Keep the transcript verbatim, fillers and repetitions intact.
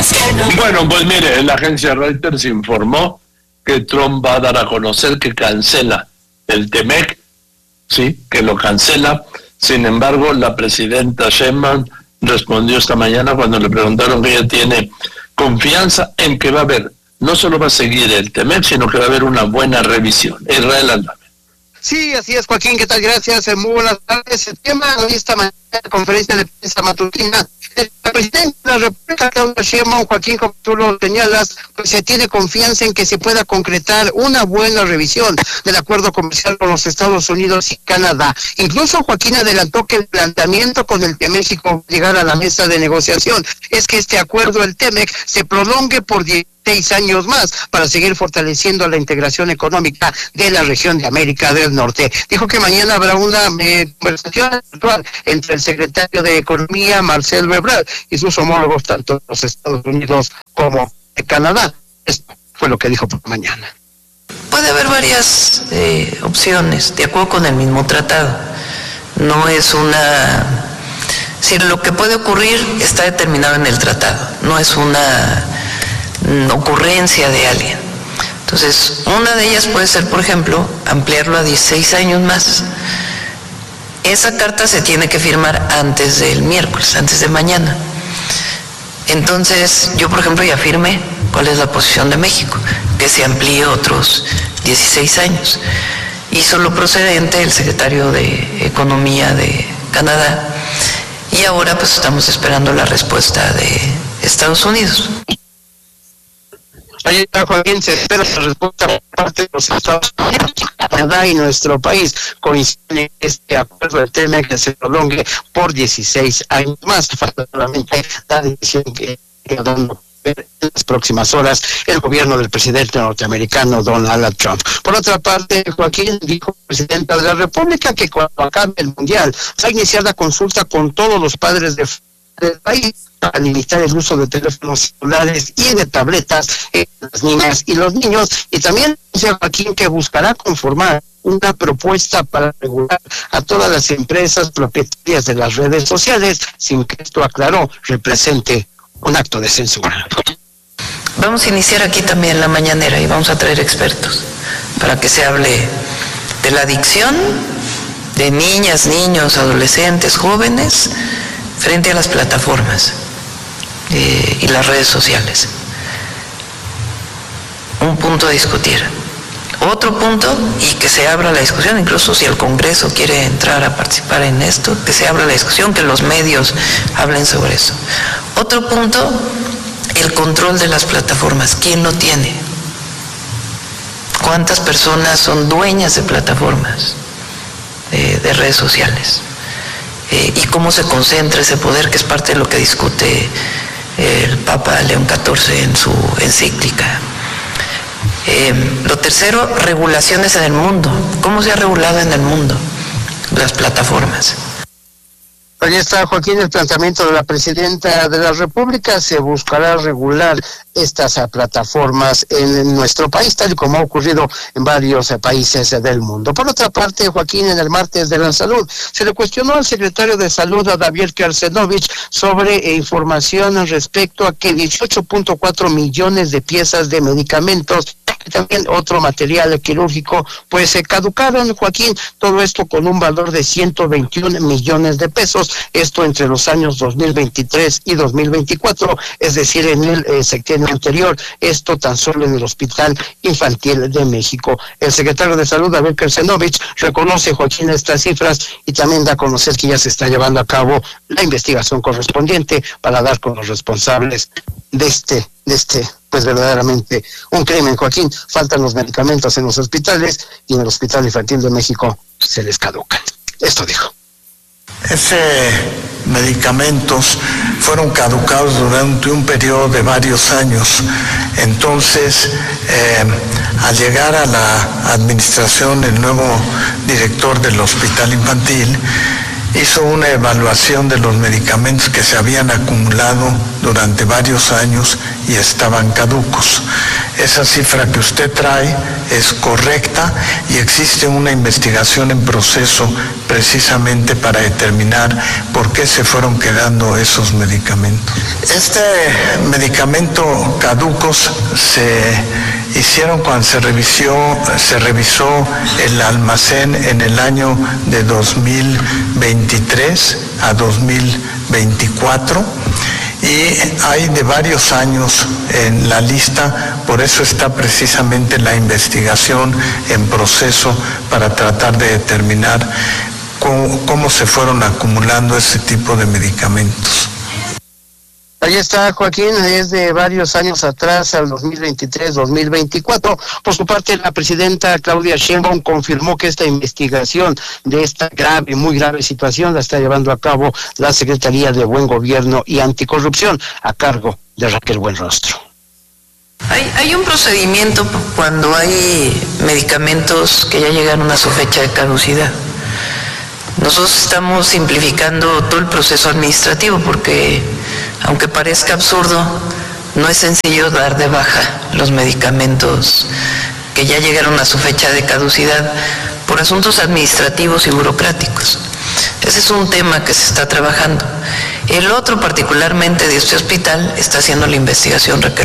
Bueno, pues mire, la agencia Reuters informó que Trump va a dar a conocer que cancela el T-M E C, sí, que lo cancela. Sin embargo, la presidenta Sheinbaum respondió esta mañana cuando le preguntaron que ella tiene confianza en que va a haber, no solo va a seguir el T M E C, sino que va a haber una buena revisión. Israel Aldana. Sí, así es, Joaquín, ¿qué tal? Gracias, muy buenas tardes. El tema de esta mañana, conferencia de prensa matutina, el presidente de la República, Claudia Sheinbaum, Joaquín, como tú lo señalas, pues se tiene confianza en que se pueda concretar una buena revisión del acuerdo comercial con los Estados Unidos y Canadá. Incluso Joaquín adelantó que el planteamiento con el que México llegara a la mesa de negociación es que este acuerdo, el T M E C, se prolongue por dieciséis años más para seguir fortaleciendo la integración económica de la región de América del Norte. Dijo que mañana habrá una eh, conversación actual entre el secretario de Economía, Marcelo Ebrard, y sus homólogos tanto de los Estados Unidos como de Canadá. Esto fue lo que dijo por mañana. Puede haber varias eh, opciones, de acuerdo con el mismo tratado. No es una... Si lo que puede ocurrir está determinado en el tratado, no es una ocurrencia de alguien. Entonces, una de ellas puede ser, por ejemplo, ampliarlo a dieciséis años más. Esa carta se tiene que firmar antes del miércoles, antes de mañana. Entonces, yo, por ejemplo, ya firmé cuál es la posición de México, que se amplíe otros dieciséis años. Hizo lo procedente el secretario de Economía de Canadá, y ahora pues estamos esperando la respuesta de Estados Unidos. Ahí está, Joaquín, se espera la respuesta por parte de los Estados Unidos, Canadá y nuestro país. Coincide este acuerdo del T M E C que se prolongue por dieciséis años más. Falta solamente la decisión que está dando en las próximas horas el gobierno del presidente norteamericano Donald Trump. Por otra parte, Joaquín, dijo el presidente de la República que cuando acabe el Mundial va a iniciar la consulta con todos los padres de del país para limitar el uso de teléfonos celulares y de tabletas en las niñas y los niños, y también dice Joaquín que buscará conformar una propuesta para regular a todas las empresas propietarias de las redes sociales, sin que esto, aclaró, represente un acto de censura. Vamos a iniciar aquí también la mañanera y vamos a traer expertos para que se hable de la adicción de niñas, niños, adolescentes, jóvenes frente a las plataformas eh, y las redes sociales. Un punto a discutir. Otro punto, y que se abra la discusión, incluso si el Congreso quiere entrar a participar en esto, que se abra la discusión, que los medios hablen sobre eso. Otro punto, el control de las plataformas. ¿Quién lo tiene? ¿Cuántas personas son dueñas de plataformas eh, de redes sociales? Eh, y cómo se concentra ese poder, que es parte de lo que discute eh, el Papa León catorce en su encíclica. Eh, lo tercero, regulaciones en el mundo. ¿Cómo se ha regulado en el mundo las plataformas? Ahí está, Joaquín, el planteamiento de la presidenta de la República. Se buscará regular estas uh, plataformas en, en nuestro país, tal y como ha ocurrido en varios uh, países uh, del mundo. Por otra parte, Joaquín, en el martes de la salud, se le cuestionó al secretario de Salud, a David Kersenovich, sobre eh, información respecto a que dieciocho punto cuatro millones de piezas de medicamentos y también otro material quirúrgico, pues se caducaron, Joaquín, todo esto con un valor de ciento veintiún millones de pesos, esto entre los años dos mil veintitrés y dos mil veinticuatro, es decir, en el eh, sexenio anterior, esto tan solo en el Hospital Infantil de México. El secretario de Salud, David Kersenovich, reconoce, Joaquín, estas cifras y también da a conocer que ya se está llevando a cabo la investigación correspondiente para dar con los responsables de este, de este pues verdaderamente un crimen, Joaquín. Faltan los medicamentos en los hospitales y en el Hospital Infantil de México se les caducan. Esto dijo. Esos medicamentos fueron caducados durante un periodo de varios años. Entonces, eh, al llegar a la administración, el nuevo director del Hospital Infantil hizo una evaluación de los medicamentos que se habían acumulado durante varios años y estaban caducos. esa cifra que usted trae es correcta y existe una investigación en proceso precisamente para determinar por qué se fueron quedando esos medicamentos. Este medicamento caducos se hicieron cuando se revisó, se revisó el almacén en el año de dos mil veintitrés a dos mil veinticuatro. Y hay de varios años en la lista, por eso está precisamente la investigación en proceso para tratar de determinar cómo, cómo se fueron acumulando ese tipo de medicamentos. Ahí está, Joaquín, es de varios años atrás, al dos mil veintitrés dos mil veinticuatro. Por su parte, la presidenta Claudia Sheinbaum confirmó que esta investigación de esta grave, muy grave situación la está llevando a cabo la Secretaría de Buen Gobierno y Anticorrupción, a cargo de Raquel Buenrostro. Hay, hay un procedimiento cuando hay medicamentos que ya llegaron a su fecha de caducidad. Nosotros estamos simplificando todo el proceso administrativo porque, aunque parezca absurdo, no es sencillo dar de baja los medicamentos que ya llegaron a su fecha de caducidad por asuntos administrativos y burocráticos. Ese es un tema que se está trabajando. El otro, particularmente de este hospital, está haciendo la investigación requerida.